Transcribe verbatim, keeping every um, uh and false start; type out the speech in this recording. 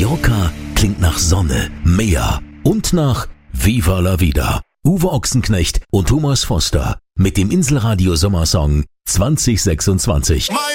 Mallorca klingt nach Sonne, Meer und nach Viva la Vida. Uwe Ochsenknecht und Thomas Foster mit dem Inselradio Sommersong zwanzig sechsundzwanzig.